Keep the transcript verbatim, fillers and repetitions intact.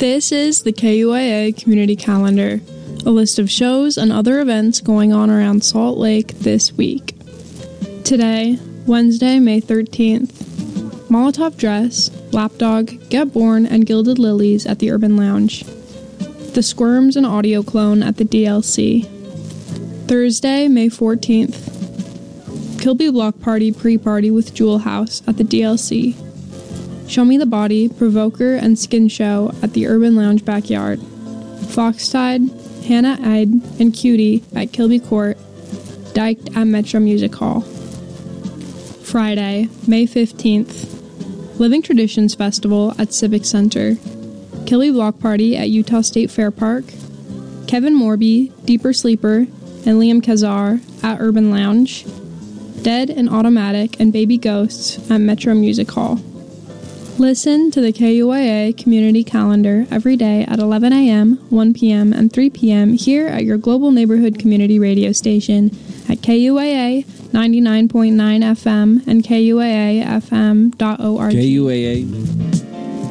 This is the K U A A Community Calendar, a list of shows and other events going on around Salt Lake this week. Today, Wednesday, May thirteenth, Molotov Dress, Lapdog, Get Born, and Gilded Lilies at the Urban Lounge. The Squirms and Audio Clone at the D L C. Thursday, May fourteenth, Kilby Block Party Pre-Party with Jewel House at the D L C. Show Me the Body, Provoker, and Skin Show at the Urban Lounge Backyard. Foxtide, Hannah Ide, and Cutie at Kilby Court, Dyked at Metro Music Hall. Friday, May fifteenth, Living Traditions Festival at Civic Center. Kilby Block Party at Utah State Fair Park. Kevin Morby, Deeper Sleeper, and Liam Kazar at Urban Lounge. Dead and Automatic and Baby Ghosts at Metro Music Hall. Listen to the K U A A Community Calendar every day at eleven a.m., one p.m., and three p.m. here at your Global Neighborhood Community Radio station at K U A A ninety-nine point nine F M and K U A A F M dot org. K U A A